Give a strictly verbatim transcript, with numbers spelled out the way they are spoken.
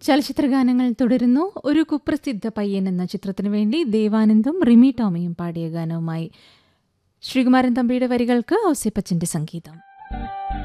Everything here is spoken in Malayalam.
ചലച്ചിത്രഗാനങ്ങൾ തുടരുന്നു. ഒരു കുപ്രസിദ്ധ പയ്യൻ എന്ന ചിത്രത്തിനു വേണ്ടി ദേവാനന്ദും റിമി ടോമിയും പാടിയ ഗാനവുമായി ശ്രീകുമാരൻ തമ്പിയുടെ വരികൾക്ക് ഔസേപ്പച്ചന്റെ സംഗീതം.